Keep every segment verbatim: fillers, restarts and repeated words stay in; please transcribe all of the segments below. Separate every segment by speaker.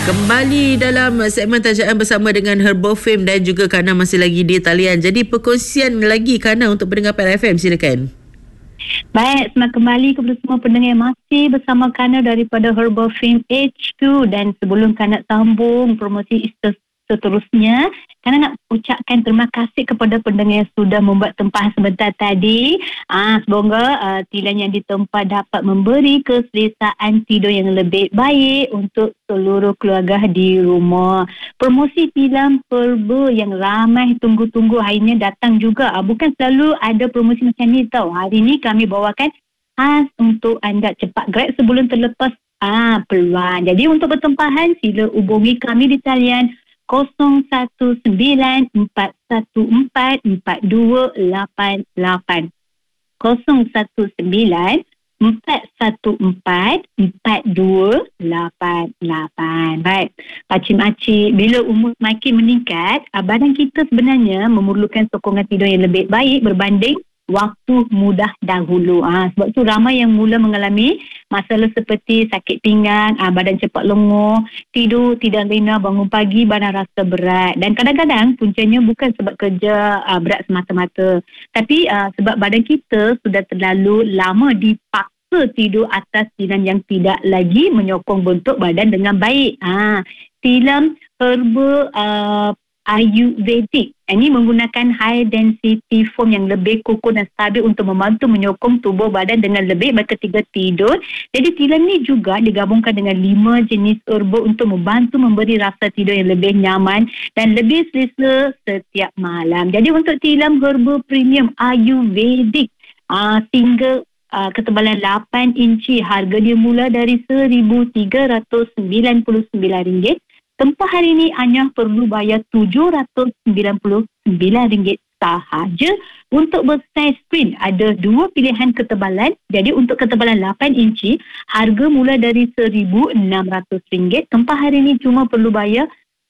Speaker 1: Kembali dalam segmen tajaan bersama dengan Herbal Fame dan juga Kana masih lagi di talian. Jadi perkongsian lagi Kana untuk pendengar Pan F M, silakan.
Speaker 2: Baik, selamat kembali kepada semua pendengar yang masih bersama Kana daripada Herbal Fame H Q. Dan sebelum Kana sambung promosi Easter seterusnya, Kana nak ucapkan terima kasih kepada pendengar yang sudah membuat tempahan sebentar tadi. Ah, semoga uh, tilan yang ditempa dapat memberi keselesaan tidur yang lebih baik untuk seluruh keluarga di rumah. Promosi tilam herba yang ramai tunggu-tunggu akhirnya datang juga. Ah, bukan selalu ada promosi macam ni tau. Hari ni kami bawakan khas untuk anda. Cepat grab sebelum terlepas ah, peluang. Jadi untuk bertempahan, sila hubungi kami di talian kosong satu sembilan empat satu empat empat dua lapan lapan kosong satu sembilan empat satu empat empat dua lapan lapan. Baik, pakcik-makcik, bila umur makin meningkat, badan kita sebenarnya memerlukan sokongan tidur yang lebih baik berbanding waktu mudah dahulu. Ha, sebab tu ramai yang mula mengalami masalah seperti sakit pinggang, ha, badan cepat lenguh, tidur tidak rina, bangun pagi badan rasa berat. Dan kadang-kadang puncanya bukan sebab kerja ha, berat semata-mata, tapi ha, sebab badan kita sudah terlalu lama dipaksa tidur atas tilam yang tidak lagi menyokong bentuk badan dengan baik. Ha, tilam herba uh, Ayurvedic ini menggunakan high density foam yang lebih kukuh dan stabil untuk membantu menyokong tubuh badan dengan lebih baik ketika tidur. Jadi tilam ni juga digabungkan dengan lima jenis herba untuk membantu memberi rasa tidur yang lebih nyaman dan lebih selesa setiap malam. Jadi untuk tilam herba premium Ayurvedic uh, single uh, ketebalan lapan inci, harga dia mula dari seribu tiga ratus sembilan puluh sembilan ringgit. Tempah hari ini hanya perlu bayar tujuh ratus sembilan puluh sembilan ringgit sahaja. Untuk bersaiz screen ada dua pilihan ketebalan. Jadi untuk ketebalan lapan inci, harga mula dari seribu enam ratus ringgit. Tempah hari ini cuma perlu bayar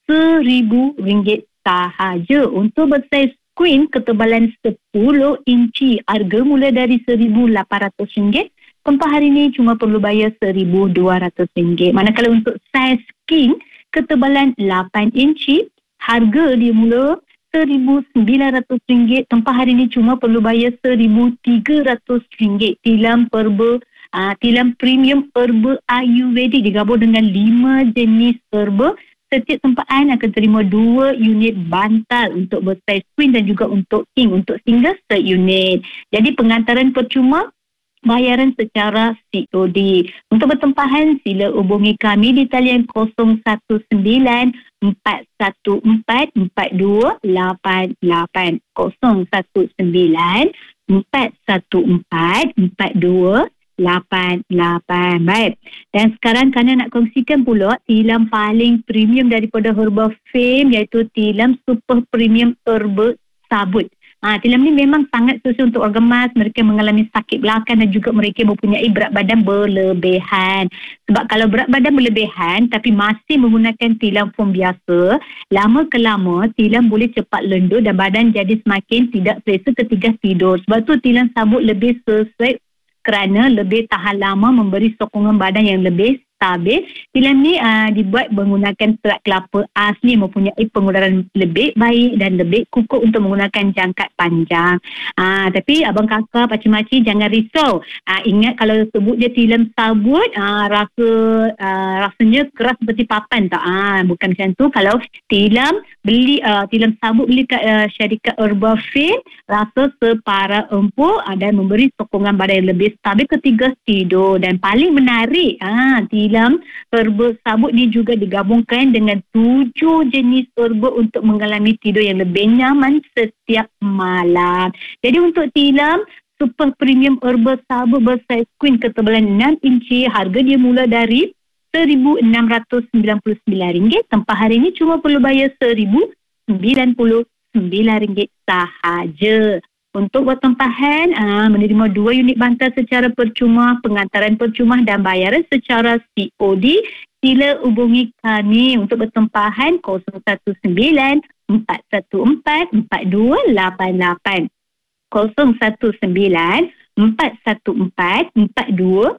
Speaker 2: seribu ringgit sahaja. Untuk bersaiz queen ketebalan sepuluh inci, harga mula dari seribu lapan ratus ringgit. Tempah hari ini cuma perlu bayar seribu dua ratus ringgit. Manakala untuk saiz king ketebalan lapan inci, harga dia mula seribu sembilan ratus ringgit. Tempah hari ini cuma perlu bayar seribu tiga ratus ringgit. Tilam herba, uh, tilam premium herba Ayurvedic digabung dengan lima jenis herba. Setiap tempahan akan terima dua unit bantal untuk bersaiz queen dan juga untuk king. Untuk single se-unit. Jadi pengantaran percuma, bayaran secara C O D. Untuk bertempahan, sila hubungi kami di talian kosong satu sembilan empat satu empat empat dua lapan lapan kosong satu sembilan empat satu empat empat dua lapan lapan. Baik. Dan sekarang Kana nak kongsikan pula tilam paling premium daripada Herbal Fame, iaitu tilam super premium herba sabut. Ha, tilam ni memang sangat sesuai untuk orang gemas, mereka mengalami sakit belakang dan juga mereka mempunyai berat badan berlebihan. Sebab kalau berat badan berlebihan tapi masih menggunakan tilam foam biasa, lama ke lama tilam boleh cepat lendur dan badan jadi semakin tidak selesa ketika tidur. Sebab tu tilam sabut lebih sesuai kerana lebih tahan lama, memberi sokongan badan yang lebih stabil. Tilam ni uh, dibuat menggunakan serat kelapa asli, mempunyai pengudaran lebih baik dan lebih kukuh untuk menggunakan jangkat panjang. Uh, tapi abang kakak, pakcik-makcik jangan risau. Uh, ingat kalau sebut dia tilam sabut, uh, rasa uh, rasanya keras seperti papan tak? Uh, bukan macam tu. Kalau tilam beli uh, tilam sabut beli kat uh, syarikat Herbal Fame, rasa separa empuk uh, dan memberi sokongan badan yang lebih stabil ketika tidur. Dan paling menarik, uh, tilam herba sabut ni juga digabungkan dengan tujuh jenis herba untuk mengalami tidur yang lebih nyaman setiap malam. Jadi untuk tilam super premium herba sabut bersaiz queen ketebalan enam inci, harga dia mula dari seribu enam ratus sembilan puluh sembilan ringgit. Tempah hari ini cuma perlu bayar seribu sembilan puluh sembilan ringgit sahaja. Untuk buat tempahan, aa, menerima dua unit bantal secara percuma, pengantaran percuma dan bayaran secara C O D. Sila hubungi kami untuk bertempahan kosong satu sembilan empat satu empat empat dua lapan lapan kosong satu sembilan empat satu empat empat dua